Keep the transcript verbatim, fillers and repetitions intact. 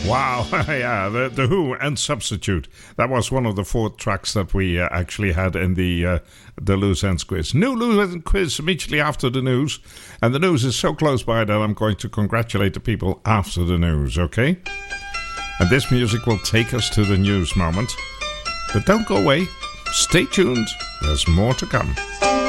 Wow, yeah, the, the Who and Substitute. That was one of the four tracks that we uh, actually had in the uh, the Loose Ends quiz. New Loose Ends quiz immediately after the news. And the news is so close by that I'm going to congratulate the people after the news, okay? And this music will take us to the news moment. But don't go away. Stay tuned. There's more to come.